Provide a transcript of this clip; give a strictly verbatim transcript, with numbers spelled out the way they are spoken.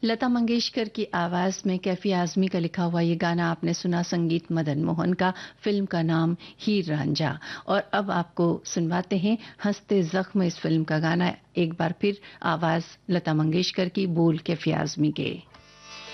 लता मंगेशकर की आवाज में कैफी आजमी का लिखा हुआ ये गाना आपने सुना, संगीत मदन मोहन का, फिल्म का नाम हीर रांझा। और अब आपको सुनवाते हैं हंसते जख्म इस फिल्म का गाना, एक बार फिर आवाज लता मंगेशकर की, बोल कैफी आजमी के।